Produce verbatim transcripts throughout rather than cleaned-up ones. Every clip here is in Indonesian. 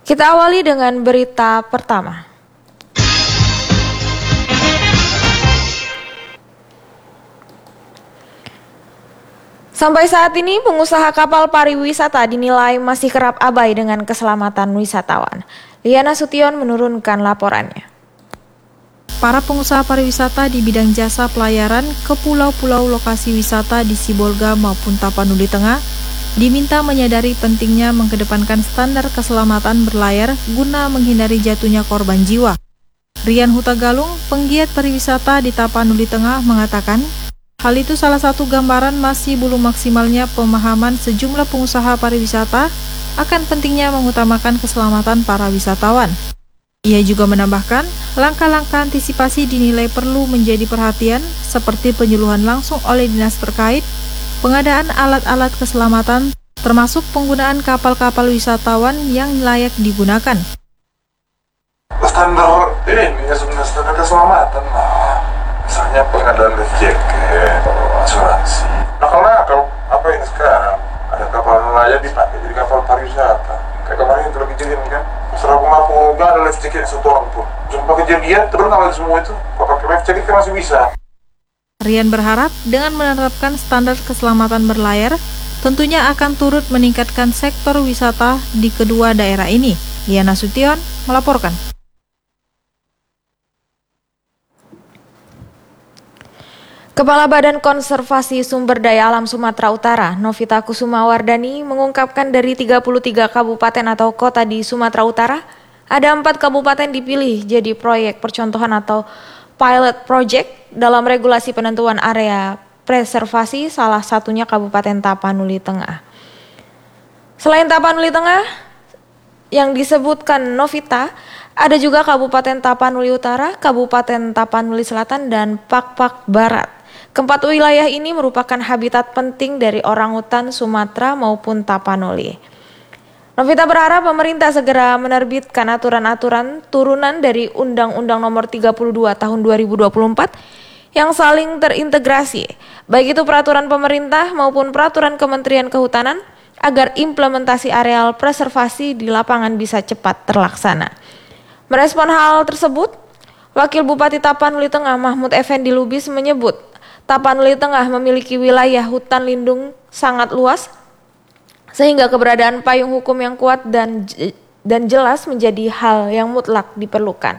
Kita awali dengan berita pertama. Sampai saat ini, pengusaha kapal pariwisata dinilai masih kerap abai dengan keselamatan wisatawan. Liana Sution menurunkan laporannya. Para pengusaha pariwisata di bidang jasa pelayaran ke pulau-pulau lokasi wisata di Sibolga maupun Tapanuli Tengah diminta menyadari pentingnya mengedepankan standar keselamatan berlayar guna menghindari jatuhnya korban jiwa. Rian Hutagalung, penggiat pariwisata di Tapanuli Tengah, mengatakan hal itu salah satu gambaran masih belum maksimalnya pemahaman sejumlah pengusaha pariwisata akan pentingnya mengutamakan keselamatan para wisatawan. Ia juga menambahkan, langkah-langkah antisipasi dinilai perlu menjadi perhatian seperti penyuluhan langsung oleh dinas terkait, pengadaan alat-alat keselamatan, termasuk penggunaan kapal-kapal wisatawan yang layak digunakan. Standar ini ya sebenarnya standar keselamatan lah, misalnya pengadaan life jacket, asuransi. Nah kalau nakal apa ini sekarang ada kapal nelayan dipakai jadi kapal pariwisata. Kayak kemarin itu lagi kejadian kan, Serapung Lampung nggak ada life jacket satu orang pun. Cuma kejadian terus kalau semua itu pakai life jacket kan masih bisa. Rian berharap dengan menerapkan standar keselamatan berlayar, tentunya akan turut meningkatkan sektor wisata di kedua daerah ini. Liana Sution melaporkan. Kepala Badan Konservasi Sumber Daya Alam Sumatera Utara, Novita Kusuma Wardani, mengungkapkan dari tiga puluh tiga kabupaten atau kota di Sumatera Utara, ada empat kabupaten dipilih jadi proyek percontohan atau pilot project dalam regulasi penentuan area preservasi, salah satunya Kabupaten Tapanuli Tengah. Selain Tapanuli Tengah yang disebutkan Novita, ada juga Kabupaten Tapanuli Utara, Kabupaten Tapanuli Selatan, dan Pakpak Barat. Keempat wilayah ini merupakan habitat penting dari orangutan Sumatera maupun Tapanuli. Novita berharap pemerintah segera menerbitkan aturan-aturan turunan dari Undang-Undang Nomor tiga puluh dua Tahun dua ribu dua puluh empat yang saling terintegrasi, baik itu peraturan pemerintah maupun peraturan Kementerian Kehutanan, agar implementasi areal preservasi di lapangan bisa cepat terlaksana. Merespon hal tersebut, Wakil Bupati Tapanuli Tengah Mahmud Effendi Lubis menyebut Tapanuli Tengah memiliki wilayah hutan lindung sangat luas, sehingga keberadaan payung hukum yang kuat dan dan jelas menjadi hal yang mutlak diperlukan.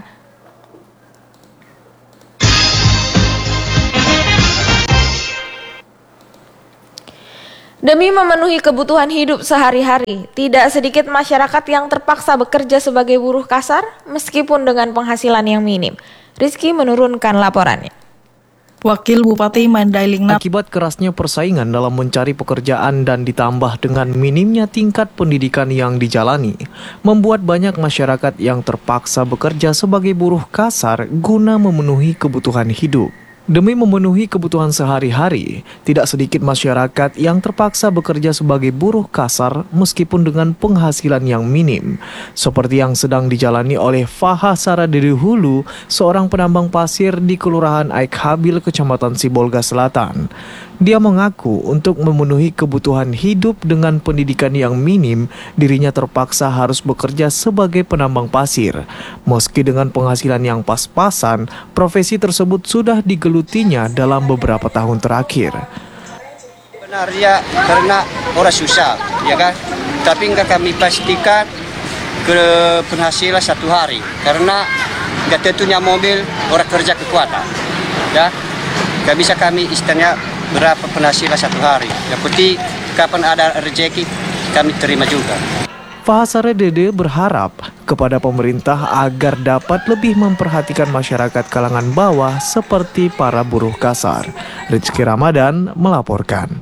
Demi memenuhi kebutuhan hidup sehari-hari, tidak sedikit masyarakat yang terpaksa bekerja sebagai buruh kasar meskipun dengan penghasilan yang minim. Rizky menurunkan laporannya. Wakil Bupati Mandailing Natal. Akibat kerasnya persaingan dalam mencari pekerjaan dan ditambah dengan minimnya tingkat pendidikan yang dijalani, membuat banyak masyarakat yang terpaksa bekerja sebagai buruh kasar guna memenuhi kebutuhan hidup. Demi memenuhi kebutuhan sehari-hari, tidak sedikit masyarakat yang terpaksa bekerja sebagai buruh kasar meskipun dengan penghasilan yang minim, seperti yang sedang dijalani oleh Faha Saradiri Hulu, seorang penambang pasir di Kelurahan Aik Habil, Kecamatan Sibolga Selatan. Dia mengaku untuk memenuhi kebutuhan hidup dengan pendidikan yang minim, dirinya terpaksa harus bekerja sebagai penambang pasir. Meski dengan penghasilan yang pas-pasan, profesi tersebut sudah digelutinya dalam beberapa tahun terakhir. Benar ya, karena orang susah, ya kan? Tapi enggak kami pastikan ke penghasilan satu hari, karena enggak tentunya mobil orang kerja kekuatan, ya. Enggak bisa kami istilahnya berapa penghasilan satu hari. Yang penting kapan ada rezeki kami terima juga. Fahasare Dede berharap kepada pemerintah agar dapat lebih memperhatikan masyarakat kalangan bawah seperti para buruh kasar. Rizky Ramadan melaporkan.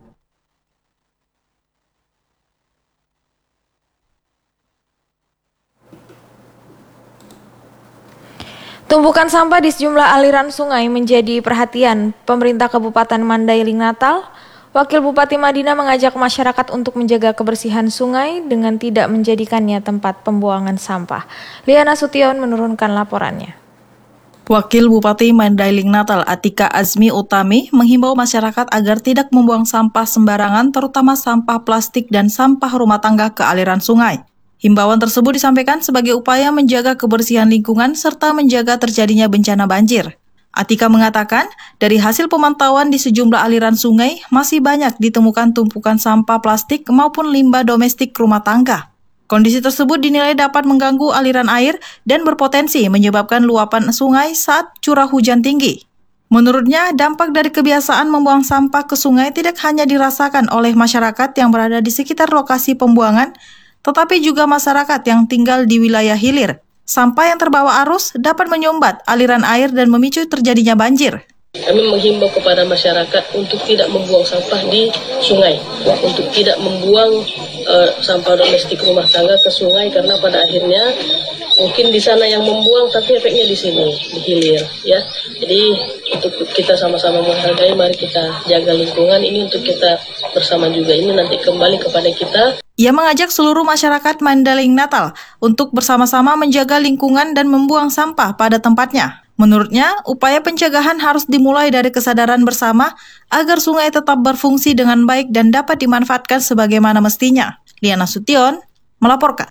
Tumpukan sampah di sejumlah aliran sungai menjadi perhatian pemerintah Kabupaten Mandailing Natal. Wakil Bupati Madinah mengajak masyarakat untuk menjaga kebersihan sungai dengan tidak menjadikannya tempat pembuangan sampah. Liana Sution menurunkan laporannya. Wakil Bupati Mandailing Natal Atika Azmi Utami menghimbau masyarakat agar tidak membuang sampah sembarangan, terutama sampah plastik dan sampah rumah tangga ke aliran sungai. Himbauan tersebut disampaikan sebagai upaya menjaga kebersihan lingkungan serta menjaga terjadinya bencana banjir. Atika mengatakan, dari hasil pemantauan di sejumlah aliran sungai, masih banyak ditemukan tumpukan sampah plastik maupun limbah domestik rumah tangga. Kondisi tersebut dinilai dapat mengganggu aliran air dan berpotensi menyebabkan luapan sungai saat curah hujan tinggi. Menurutnya, dampak dari kebiasaan membuang sampah ke sungai tidak hanya dirasakan oleh masyarakat yang berada di sekitar lokasi pembuangan, tetapi juga masyarakat yang tinggal di wilayah hilir. Sampah yang terbawa arus dapat menyumbat aliran air dan memicu terjadinya banjir. Kami menghimbau kepada masyarakat untuk tidak membuang sampah di sungai, untuk tidak membuang uh, sampah domestik rumah tangga ke sungai, karena pada akhirnya mungkin di sana yang membuang, tapi efeknya di sini, di hilir, ya. Jadi untuk kita sama-sama menghargai, mari kita jaga lingkungan ini untuk kita bersama juga. Ini nanti kembali kepada kita. Ia mengajak seluruh masyarakat Mandailing Natal untuk bersama-sama menjaga lingkungan dan membuang sampah pada tempatnya. Menurutnya, upaya pencegahan harus dimulai dari kesadaran bersama agar sungai tetap berfungsi dengan baik dan dapat dimanfaatkan sebagaimana mestinya. Liana Sution melaporkan.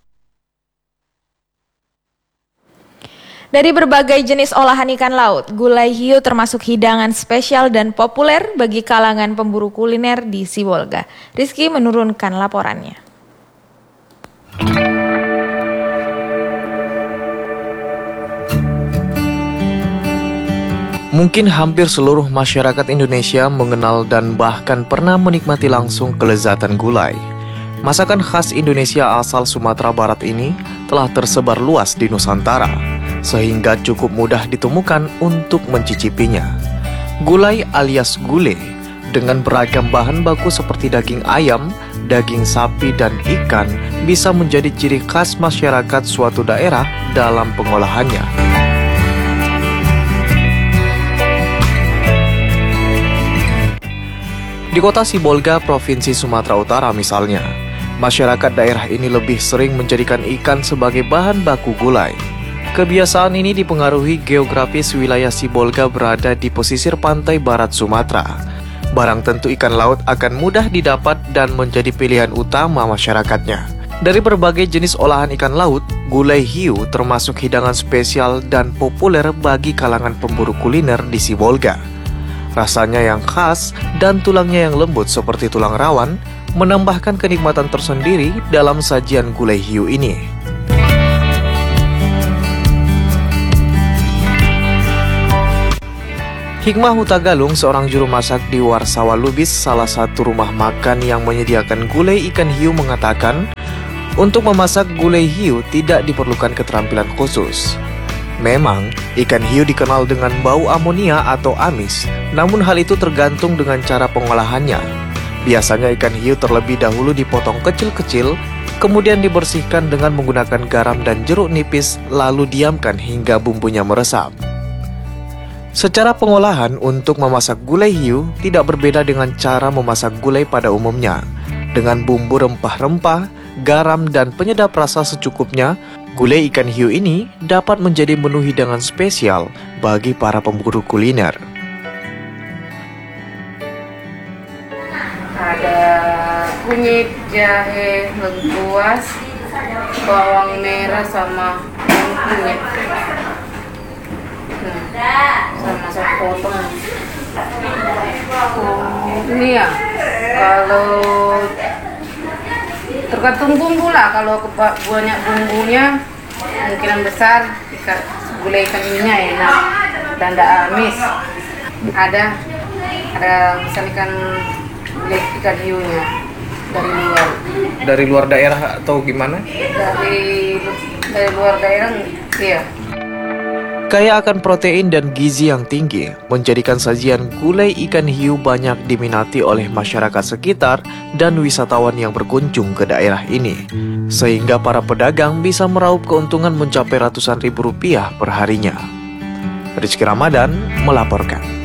Dari berbagai jenis olahan ikan laut, gulai hiu termasuk hidangan spesial dan populer bagi kalangan pemburu kuliner di Sibolga. Rizky menurunkan laporannya. Mungkin hampir seluruh masyarakat Indonesia mengenal dan bahkan pernah menikmati langsung kelezatan gulai. Masakan khas Indonesia asal Sumatera Barat ini telah tersebar luas di Nusantara, sehingga cukup mudah ditemukan untuk mencicipinya. Gulai alias gule, dengan beragam bahan baku seperti daging ayam, daging sapi, dan ikan, bisa menjadi ciri khas masyarakat suatu daerah dalam pengolahannya. Di kota Sibolga, Provinsi Sumatera Utara misalnya, masyarakat daerah ini lebih sering menjadikan ikan sebagai bahan baku gulai. Kebiasaan ini dipengaruhi geografis wilayah Sibolga berada di pesisir pantai barat Sumatera. Barang tentu ikan laut akan mudah didapat dan menjadi pilihan utama masyarakatnya. Dari berbagai jenis olahan ikan laut, gulai hiu termasuk hidangan spesial dan populer bagi kalangan pemburu kuliner di Sibolga. Rasanya yang khas dan tulangnya yang lembut seperti tulang rawan menambahkan kenikmatan tersendiri dalam sajian gulai hiu ini. Hikmah Hutagalung, seorang juru masak di Warsawa Lubis, salah satu rumah makan yang menyediakan gulai ikan hiu, mengatakan, untuk memasak gulai hiu tidak diperlukan keterampilan khusus. Memang, ikan hiu dikenal dengan bau amonia atau amis, namun hal itu tergantung dengan cara pengolahannya. Biasanya ikan hiu terlebih dahulu dipotong kecil-kecil, kemudian dibersihkan dengan menggunakan garam dan jeruk nipis, lalu diamkan hingga bumbunya meresap. Secara pengolahan, untuk memasak gulai hiu tidak berbeda dengan cara memasak gulai pada umumnya. Dengan bumbu rempah-rempah, garam, dan penyedap rasa secukupnya, gulai ikan hiu ini dapat menjadi menu hidangan spesial bagi para pemburu kuliner. Ada kunyit, jahe, lengkuas, bawang merah sama kunyit. Hmm, sama satu potong. Oh, ini ya, kalau tergantung bumbu lah. Kalau banyak bumbunya, kemungkinan besar ikan, gulai ikan ininya enak dan tidak amis. Ada, ada misalnya ikan gulai ikan hiunya dari luar. Dari luar daerah atau gimana? Dari dari luar daerah, iya. Kaya akan protein dan gizi yang tinggi, menjadikan sajian gulai ikan hiu banyak diminati oleh masyarakat sekitar dan wisatawan yang berkunjung ke daerah ini. Sehingga para pedagang bisa meraup keuntungan mencapai ratusan ribu rupiah per harinya. Rizky Ramadan melaporkan.